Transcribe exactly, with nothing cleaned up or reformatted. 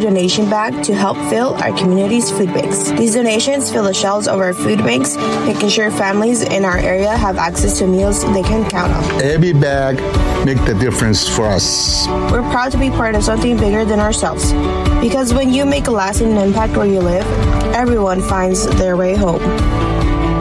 donation bag to help fill our community's food banks. These donations fill the shelves of our food banks, making sure families in our area have access to meals they can count on. Every bag makes the difference for us. We're proud to be part of something bigger than ourselves, because when you make a lasting impact where you live, everyone finds their way home.